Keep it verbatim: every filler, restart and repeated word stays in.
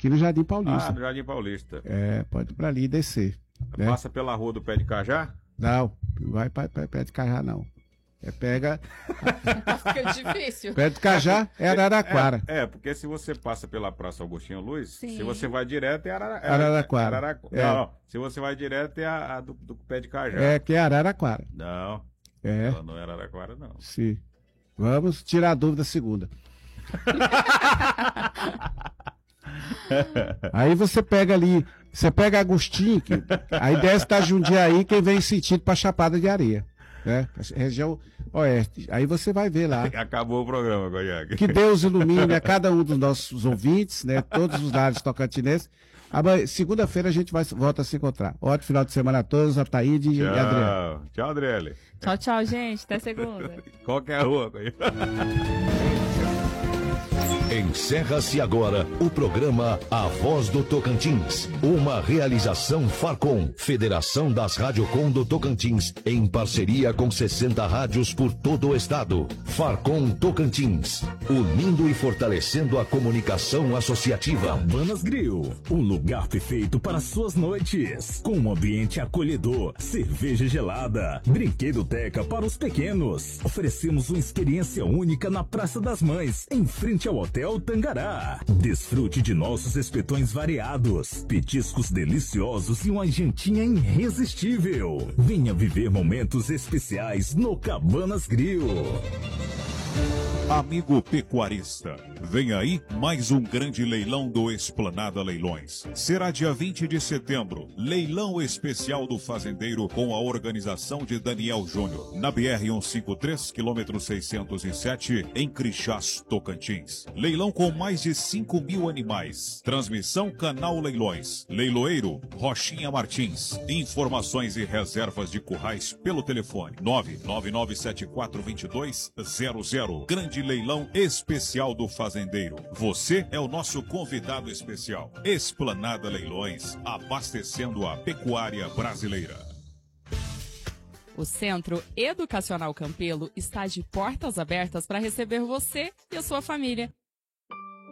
Aqui no Jardim Paulista. Ah, no Jardim Paulista. É, pode ir pra ali e descer. Né? Passa pela rua do Pé de Cajá? Não, não vai pra, pra Pé de Cajá, não. É pega... Fica difícil. Pé de Cajá é Araraquara. É, é, porque se você passa pela Praça Agostinho Luiz, Sim. se você vai direto é Arara... Araraquara. Araraquara. É. Não, não. Se você vai direto é a, a do, do Pé de Cajá. É, que é Araraquara. Não. É. Ela não é Araraquara, não. Sim. Vamos tirar a dúvida segunda. Aí você pega ali, você pega Agostinho, que, aí desce da Jundiaí, quem vem em sentido pra Chapada de Areia, né? Região oeste. Aí você vai ver lá. Acabou o programa, Goiás. Que Deus ilumine a cada um dos nossos ouvintes, né? Todos os lares tocantinenses. Amanhã, segunda-feira a gente vai, volta a se encontrar. Ótimo final de semana a todos, Ataíde e Adriano. Tchau, Adriele. Tchau, tchau, gente. Até segunda. Qual que é a rua, Goiás? Encerra-se agora o programa A Voz do Tocantins, uma realização Farcom, Federação das Radiocom do Tocantins, em parceria com sessenta rádios por todo o estado. Farcom Tocantins, unindo e fortalecendo a comunicação associativa. Cabanas Grill, um lugar perfeito para suas noites, com um ambiente acolhedor, cerveja gelada, brinquedoteca para os pequenos. Oferecemos uma experiência única na Praça das Mães, em frente ao Hotel Tangará. Desfrute de nossos espetões variados, petiscos deliciosos e uma jantinha irresistível. Venha viver momentos especiais no Cabanas Grill. Amigo pecuarista, vem aí mais um grande leilão do Esplanada Leilões. Será dia vinte de setembro, leilão especial do fazendeiro com a organização de Daniel Júnior, na B R cento e cinquenta e três, quilômetro seiscentos e sete, em Crixás, Tocantins. Leilão com mais de cinco mil animais. Transmissão Canal Leilões. Leiloeiro Rochinha Martins. Informações e reservas de currais pelo telefone nove nove nove sete quatro dois dois zero zero. Grande leilão especial do fazendeiro. Você é o nosso convidado especial. Esplanada Leilões, abastecendo a pecuária brasileira. O Centro Educacional Campelo está de portas abertas para receber você e a sua família.